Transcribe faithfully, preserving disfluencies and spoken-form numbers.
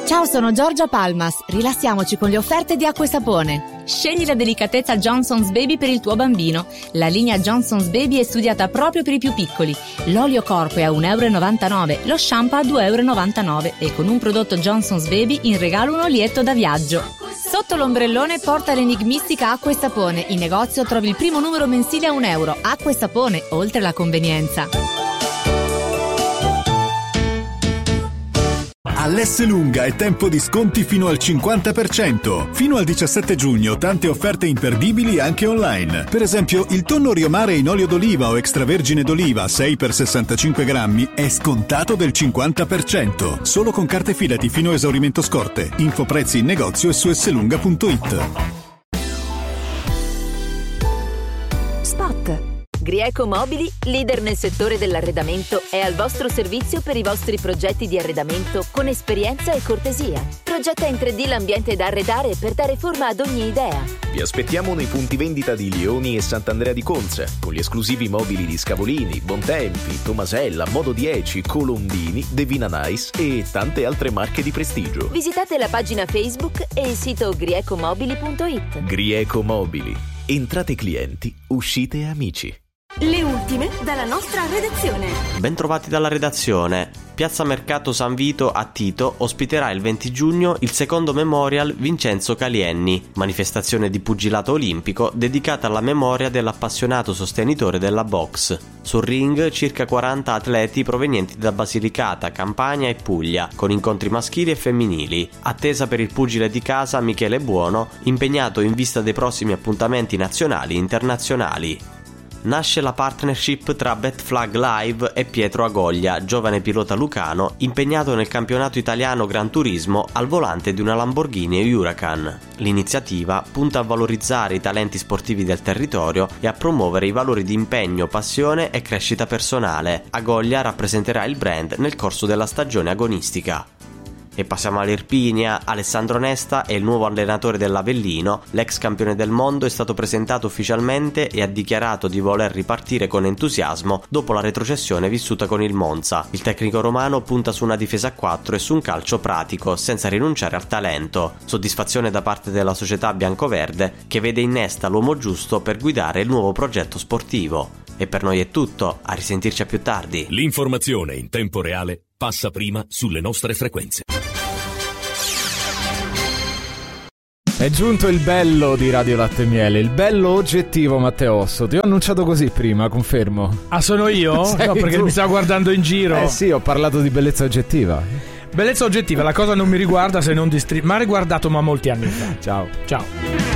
Ciao, sono Giorgia Palmas. Rilassiamoci con le offerte di acqua e sapone. Scegli la delicatezza Johnson's Baby per il tuo bambino. La linea Johnson's Baby è studiata proprio per i più piccoli. L'olio corpo è a un euro e novantanove, lo shampoo a due euro e novantanove e con un prodotto Johnson's Baby in regalo un olietto da viaggio. Sotto l'ombrellone porta l'enigmistica acqua e sapone. In negozio trovi il primo numero mensile a un euro. Acqua e sapone, oltre la convenienza. All'Esselunga è tempo di sconti fino al cinquanta per cento. Fino al diciassette giugno tante offerte imperdibili anche online. Per esempio il tonno Riomare in olio d'oliva o extravergine d'oliva sei per sessantacinque grammi è scontato del cinquanta per cento. Solo con carte Fidati fino a esaurimento scorte. Info prezzi in negozio e su esselunga punto it. Spot. Grieco Mobili, leader nel settore dell'arredamento, è al vostro servizio per i vostri progetti di arredamento con esperienza e cortesia. Progetta in tre D l'ambiente da arredare per dare forma ad ogni idea. Vi aspettiamo nei punti vendita di Lioni e Sant'Andrea di Conza, con gli esclusivi mobili di Scavolini, Bontempi, Tomasella, Modo dieci, Colombini, Devina Nice e tante altre marche di prestigio. Visitate la pagina Facebook e il sito grieco mobili punto it. Grieco Mobili. Entrate clienti, uscite amici. Le ultime dalla nostra redazione. Bentrovati dalla redazione. Piazza Mercato San Vito a Tito ospiterà il venti giugno il secondo Memorial Vincenzo Calienni, manifestazione di pugilato olimpico dedicata alla memoria dell'appassionato sostenitore della box. Sul ring circa quaranta atleti provenienti da Basilicata, Campania e Puglia, con incontri maschili e femminili. Attesa per il pugile di casa Michele Buono, impegnato in vista dei prossimi appuntamenti nazionali e internazionali. Nasce la partnership tra Betflag Live e Pietro Agoglia, giovane pilota lucano impegnato nel campionato italiano Gran Turismo al volante di una Lamborghini Huracan. L'iniziativa punta a valorizzare i talenti sportivi del territorio e a promuovere i valori di impegno, passione e crescita personale. Agoglia rappresenterà il brand nel corso della stagione agonistica. E passiamo all'Irpinia. Alessandro Nesta è il nuovo allenatore dell'Avellino. L'ex campione del mondo è stato presentato ufficialmente e ha dichiarato di voler ripartire con entusiasmo dopo la retrocessione vissuta con il Monza. Il tecnico romano punta su una difesa a quattro e su un calcio pratico, senza rinunciare al talento. Soddisfazione da parte della società biancoverde, che vede in Nesta l'uomo giusto per guidare il nuovo progetto sportivo. E per noi è tutto, a risentirci a più tardi. L'informazione in tempo reale passa prima sulle nostre frequenze. È giunto il bello di Radio Latte e Miele, il bello oggettivo, Matteo Osso. Ti ho annunciato così prima, confermo. Ah, sono io? Sei no, perché tu. mi stavo guardando in giro. Eh sì, ho parlato di bellezza oggettiva. Bellezza oggettiva, la cosa non mi riguarda se non di stream. Ma ha riguardato ma molti anni fa. Ciao. Ciao.